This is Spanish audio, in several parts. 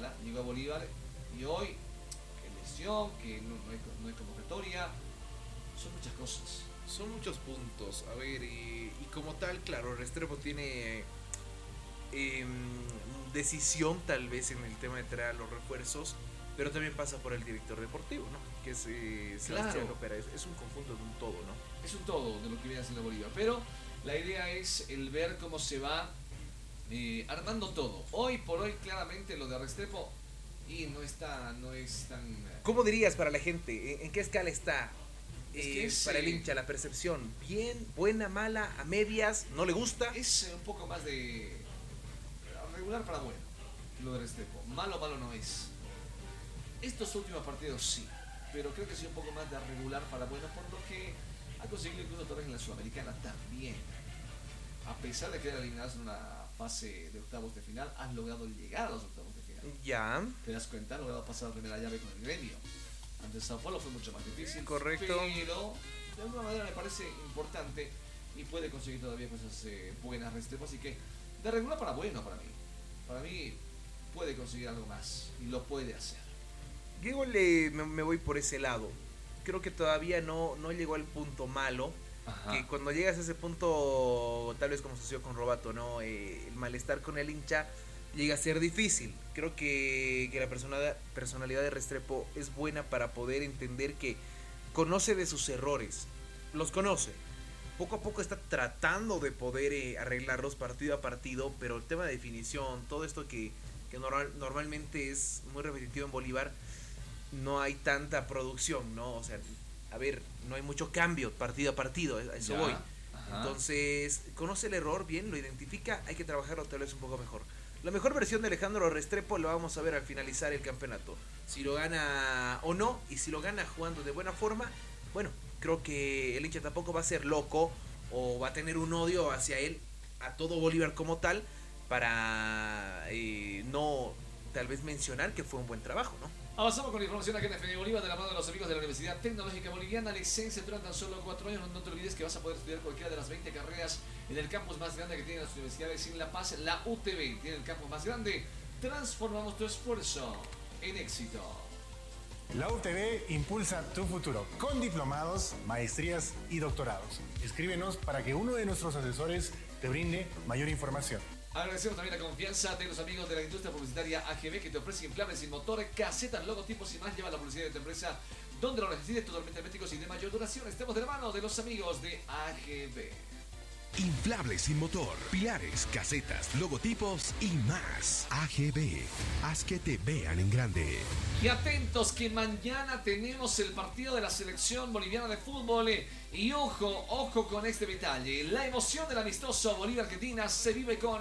mala, llegó a Bolívar y hoy, que lesión, que no hay convocatoria, son muchas cosas. Son muchos puntos. A ver, y como tal, claro, Restrepo tiene decisión tal vez en el tema de traer a los refuerzos, pero también pasa por el director deportivo, ¿no? Que es Sebastián Opera. Es un conjunto de un todo, ¿no? Es un todo de lo que viene haciendo Bolívar, pero la idea es el ver cómo se va armando todo. Hoy por hoy, claramente, lo de Restrepo y no es tan... ¿Cómo dirías para la gente? ¿En qué escala está? Para el hincha, la percepción, bien, buena, mala, a medias, no le gusta. Es un poco más de regular para bueno, lo de Restrepo. Malo no es. Estos últimos partidos sí, pero creo que sí un poco más de regular para bueno, por lo que ha conseguido incluso torneos en la Sudamericana también. A pesar de quedar eliminados en una fase de octavos de final, has logrado llegar a los octavos de final. Ya. ¿Te das cuenta? Has logrado pasar la primera llave con el Gremio. Ante Sao Paulo fue mucho más difícil. Correcto. Pero de alguna manera me parece importante y puede conseguir todavía cosas buenas Restrepo. Así que de regular para bueno para mí. Para mí puede conseguir algo más y lo puede hacer. Yo igual me voy por ese lado. Creo que todavía no llegó al punto malo. Ajá. Que cuando llegas a ese punto, tal vez como sucedió con Robato, ¿no? El malestar con el hincha llega a ser difícil. Creo que la personalidad de Restrepo es buena para poder entender que conoce de sus errores, los conoce. Poco a poco está tratando de poder arreglarlos partido a partido, pero el tema de definición, todo esto que normalmente es muy repetitivo en Bolívar, no hay tanta producción, ¿no? O sea, a ver, no hay mucho cambio partido a partido, a eso voy. Ajá. Entonces, conoce el error bien, lo identifica, hay que trabajarlo tal vez un poco mejor. La mejor versión de Alejandro Restrepo lo vamos a ver al finalizar el campeonato. Si lo gana o no, y si lo gana jugando de buena forma, bueno, creo que el hincha tampoco va a ser loco o va a tener un odio hacia él, a todo Bolívar como tal, para no tal vez mencionar que fue un buen trabajo, ¿no? Avanzamos con la información aquí en FM Bolívar de la mano de los amigos de la Universidad Tecnológica Boliviana. Licencia durante tan solo 4 años. No te olvides que vas a poder estudiar cualquiera de las 20 carreras en el campus más grande que tienen las universidades en La Paz. La UTB tiene el campus más grande. Transformamos tu esfuerzo en éxito. La UTB impulsa tu futuro con diplomados, maestrías y doctorados. Escríbenos para que uno de nuestros asesores te brinde mayor información. Agradecemos también la confianza de los amigos de la industria publicitaria AGB que te ofrece inflables sin motor, casetas, logotipos y más. Lleva la publicidad de tu empresa donde lo necesites, totalmente herméticos y de mayor duración. Estamos de la mano de los amigos de AGB. Inflables sin motor, pilares, casetas, logotipos y más. AGB, haz que te vean en grande. Y atentos que mañana tenemos el partido de la selección boliviana de fútbol. Y ojo con este detalle. La emoción del amistoso Bolivia-Argentina se vive con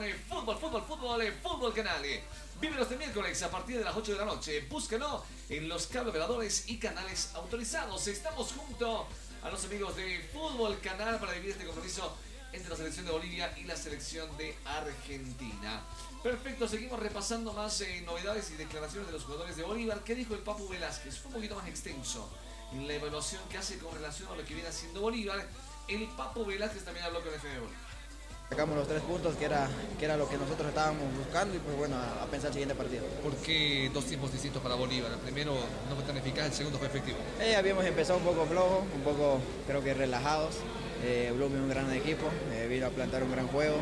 Fútbol Canal. Vívelo este miércoles a partir de las 8 de la noche. Búscalo en los cableoperadores y canales autorizados. Estamos junto a los amigos de Fútbol Canal para vivir este compromiso entre la selección de Bolivia y la selección de Argentina. Perfecto, seguimos repasando más novedades y declaraciones de los jugadores de Bolívar. ¿Qué dijo el Papu Velázquez? Fue un poquito más extenso en la evaluación que hace con relación a lo que viene haciendo Bolívar. El Papu Velázquez también habló con FM Bolívar. Sacamos los 3 puntos, que era lo que nosotros estábamos buscando, y pues bueno, a pensar el siguiente partido. ¿Por qué 2 tiempos distintos para Bolívar? El primero no fue tan eficaz, el segundo fue efectivo. Habíamos empezado un poco flojo, un poco creo que relajados. Blooming un gran equipo, vino a plantar un gran juego.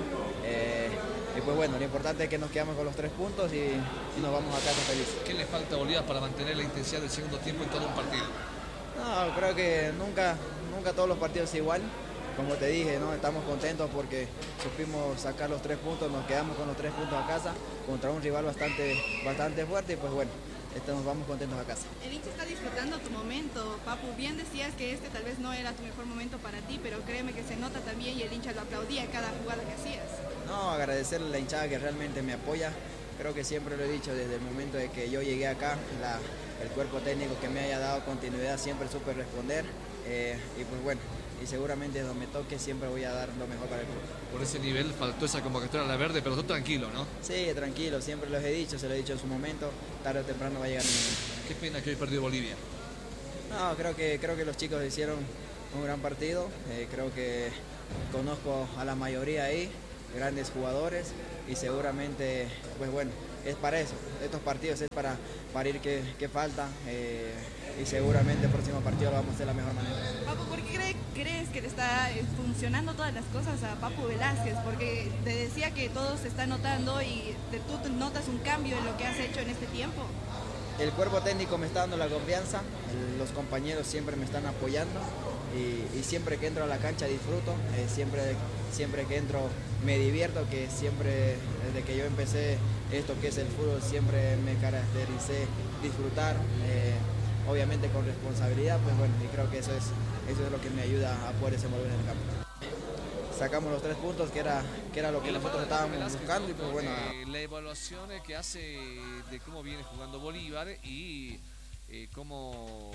Y pues bueno, lo importante es que nos quedamos con los 3 puntos y nos vamos a casa felices. ¿Qué le falta a Bolívar para mantener la intensidad del segundo tiempo en todo un partido? No, creo que nunca todos los partidos es igual. Como te dije, ¿no? Estamos contentos porque supimos sacar los 3 puntos, nos quedamos con los 3 puntos a casa contra un rival bastante fuerte y pues bueno, nos vamos contentos a casa. El hincha está disfrutando tu momento, Papu. Bien decías que este tal vez no era tu mejor momento para ti, pero créeme que se nota también y el hincha lo aplaudía cada jugada que hacías. No, agradecerle a la hinchada que realmente me apoya. Creo que siempre lo he dicho desde el momento de que yo llegué acá, el cuerpo técnico que me haya dado continuidad siempre supe responder y pues bueno, y seguramente donde me toque siempre voy a dar lo mejor para el club. Por ese nivel faltó esa convocatoria a la verde, pero tú tranquilo, ¿no? Sí, tranquilo, siempre los he dicho, se lo he dicho en su momento, tarde o temprano va a llegar el momento. Qué pena que hoy perdió Bolivia. No, creo que los chicos hicieron un gran partido, creo que conozco a la mayoría ahí, grandes jugadores y seguramente, pues bueno, es para eso. Estos partidos es para ir que falta y seguramente el próximo partido lo vamos a hacer de la mejor manera. Papu, ¿por qué crees que te está funcionando todas las cosas a Papu Velázquez? Porque te decía que todo se está notando y tú notas un cambio en lo que has hecho en este tiempo. El cuerpo técnico me está dando la confianza, los compañeros siempre me están apoyando y siempre que entro a la cancha disfruto, siempre que entro me divierto, que siempre desde que yo empecé esto que es el fútbol siempre me caractericé disfrutar, obviamente con responsabilidad, pues bueno, y creo que eso es lo que me ayuda a poder desenvolver en el campo. Sacamos los 3 puntos que era lo que nosotros estábamos buscando y pues bueno. La evaluación que hace de cómo viene jugando Bolívar y cómo,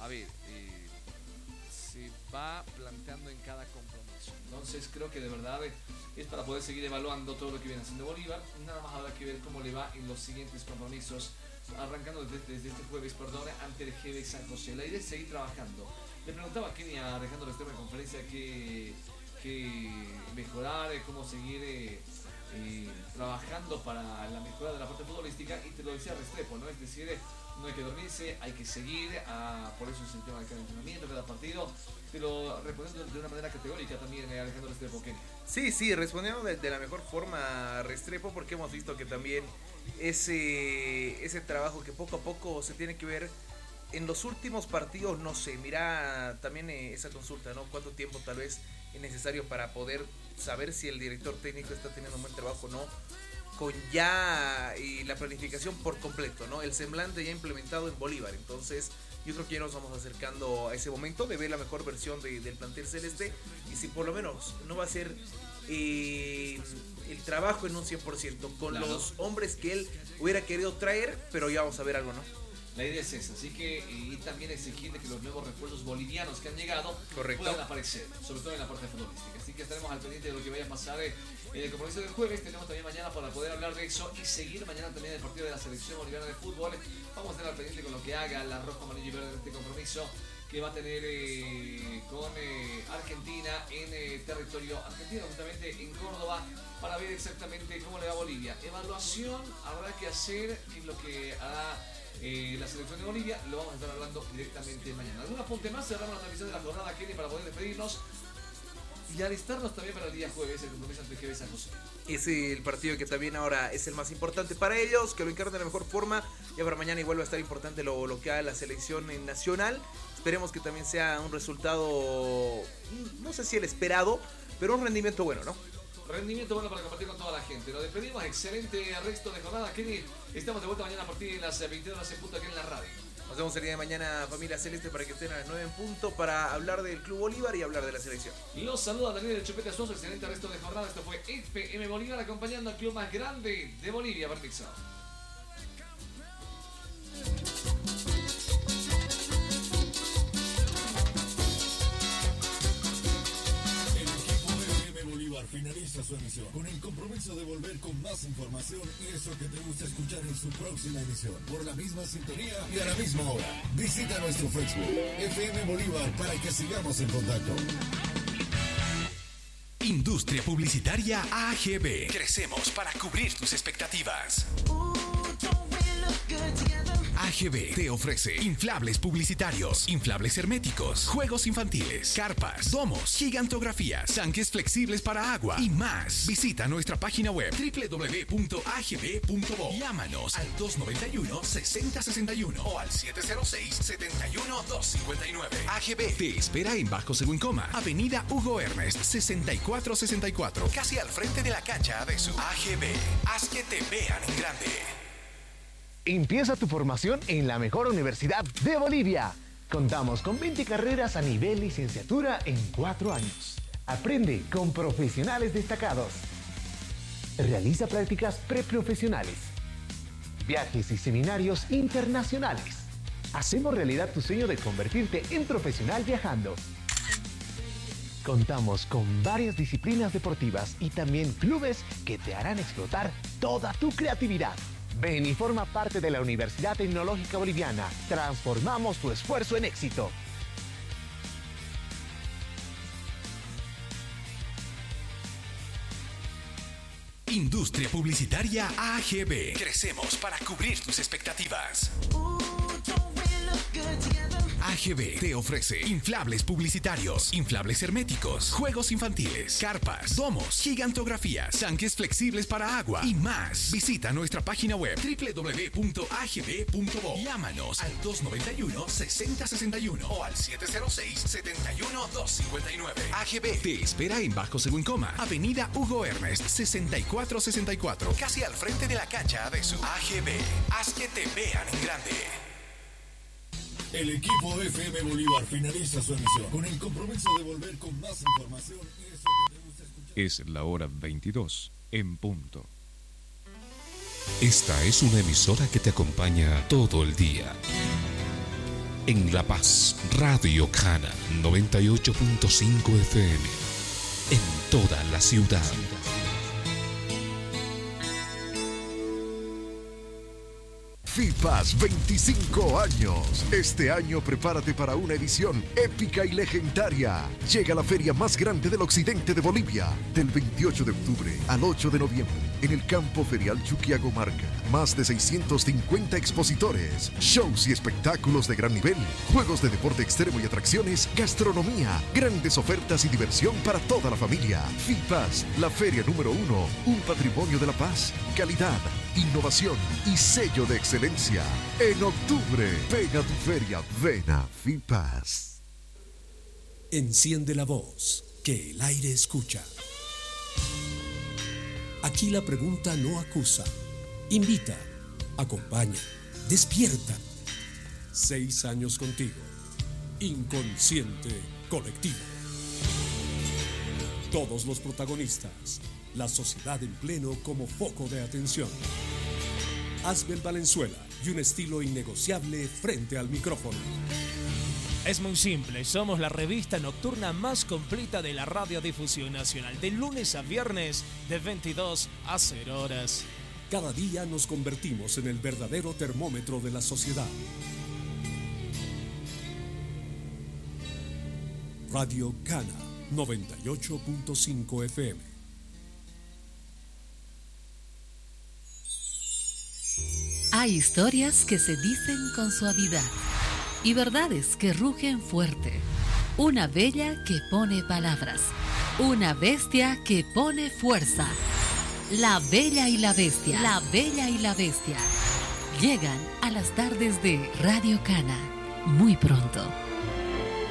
se va planteando en cada compromiso. Entonces creo que de verdad es para poder seguir evaluando todo lo que viene haciendo Bolívar. Nada más habrá que ver cómo le va en los siguientes compromisos, arrancando desde este jueves, ante el GB San José. La idea es seguir trabajando. Le preguntaba a Kenny, a Alejandro Restrepo en conferencia que mejorar, cómo seguir trabajando para la mejora de la parte futbolística, y te lo decía Restrepo, ¿no? Es decir, no hay que dormirse, hay que seguir, por eso es el tema de cada entrenamiento, cada partido, pero respondiendo de una manera categórica también, Alejandro Restrepo. Sí, respondiendo de la mejor forma, Restrepo, porque hemos visto que también ese trabajo que poco a poco se tiene que ver en los últimos partidos, no sé, mira también esa consulta, ¿no? ¿Cuánto tiempo tal vez es necesario para poder saber si el director técnico está teniendo un buen trabajo o no? Con ya la planificación por completo, ¿no? El semblante ya implementado en Bolívar. Entonces, yo creo que ya nos vamos acercando a ese momento de ver la mejor versión del plantel celeste. Y si por lo menos no va a ser el trabajo en un 100% con los hombres que él hubiera querido traer, pero ya vamos a ver algo, ¿no? La idea es esa, así que y también exigirle que los nuevos refuerzos bolivianos que han llegado puedan aparecer, sobre todo en la parte futbolística. Así que estaremos al pendiente de lo que vaya a pasar en el compromiso del jueves. Tenemos también mañana para poder hablar de eso y seguir mañana también el partido de la selección boliviana de fútbol. Vamos a estar al pendiente con lo que haga la roja, amarillo y verde en este compromiso que va a tener con Argentina en territorio argentino, justamente en Córdoba, para ver exactamente cómo le va a Bolivia. Evaluación habrá que hacer, que es lo que hará la selección de Bolivia. Lo vamos a estar hablando directamente mañana. ¿Algún apunte más? Cerramos la transmisión de la jornada, Kenny, para poder despedirnos y alistarnos también para el día jueves, el compromiso ante GB San José. Es el partido que también ahora es el más importante para ellos, que lo encargan de la mejor forma. Ya para mañana igual va a estar importante lo que haga la selección nacional. Esperemos que también sea un resultado, no sé si el esperado, pero un rendimiento bueno, ¿no? Rendimiento bueno para compartir con toda la gente. Lo despedimos, excelente resto de jornada, Kenny. Estamos de vuelta mañana a partir de las 22 horas en punto aquí en la radio. Nos vemos el día de mañana, familia celeste, para que estén a las 9 en punto para hablar del Club Bolívar y hablar de la selección. Los saluda Daniel El Chupete Azuazo, excelente resto de jornada. Esto fue FM Bolívar acompañando al club más grande de Bolivia, permiso. Finaliza su emisión con el compromiso de volver con más información y eso que te gusta escuchar en su próxima emisión por la misma sintonía y a la misma hora. Visita nuestro Facebook FM Bolívar para que sigamos en contacto. Industria Publicitaria AGB. Crecemos para cubrir tus expectativas. AGB te ofrece inflables publicitarios, inflables herméticos, juegos infantiles, carpas, domos, gigantografías, tanques flexibles para agua y más. Visita nuestra página web www.agb.bo. Llámanos al 291-6061 o al 706-71259. AGB te espera en Bajo Seguncoma, Avenida Hugo Ernest, 6464, casi al frente de la cancha de su AGB. Haz que te vean en grande. Empieza tu formación en la mejor universidad de Bolivia. Contamos con 20 carreras a nivel licenciatura en 4 años. Aprende con profesionales destacados. Realiza prácticas preprofesionales. Viajes y seminarios internacionales. Hacemos realidad tu sueño de convertirte en profesional viajando. Contamos con varias disciplinas deportivas y también clubes que te harán explotar toda tu creatividad. Ven y forma parte de la Universidad Tecnológica Boliviana. Transformamos tu esfuerzo en éxito. Industria Publicitaria AGB. Crecemos para cubrir tus expectativas. AGB te ofrece inflables publicitarios, inflables herméticos, juegos infantiles, carpas, domos, gigantografías, tanques flexibles para agua y más. Visita nuestra página web www.agb.bo. Llámanos al 291-6061 o al 706-71259. AGB te espera en Bajo Seguncoma, Avenida Hugo Ernest, 6464, casi al frente de la cancha Adesu. AGB, haz que te vean en grande. El equipo FM Bolívar finaliza su emisión con el compromiso de volver con más información y eso que te gusta escuchar. Es la hora 22 en punto. Esta es una emisora que te acompaña todo el día. En La Paz, Radio Cana 98.5 FM. En toda la ciudad. FIPAS 25 años. Este año prepárate para una edición épica y legendaria. Llega la feria más grande del occidente de Bolivia, del 28 de octubre al 8 de noviembre, en el campo ferial Chuquiagomarca. Más de 650 expositores, shows y espectáculos de gran nivel, juegos de deporte extremo y atracciones, gastronomía, grandes ofertas y diversión para toda la familia. FIPAS, la feria número 1, un patrimonio de La Paz, calidad, innovación y sello de excelencia. En octubre, ven a tu feria, ven a FIPAS. Enciende la voz, que el aire escucha. Aquí la pregunta no acusa, invita, acompaña, despierta. 6 años contigo, inconsciente colectivo. Todos los protagonistas, la sociedad en pleno como foco de atención. Asbel Valenzuela y un estilo innegociable frente al micrófono. Es muy simple, somos la revista nocturna más completa de la radiodifusión nacional, de lunes a viernes, de 22 a 0 horas. Cada día nos convertimos en el verdadero termómetro de la sociedad. Radio Cana 98.5 FM. Hay historias que se dicen con suavidad y verdades que rugen fuerte. Una bella que pone palabras. Una bestia que pone fuerza. La Bella y la Bestia. La Bella y la Bestia. Llegan a las tardes de Radio Cana. Muy pronto.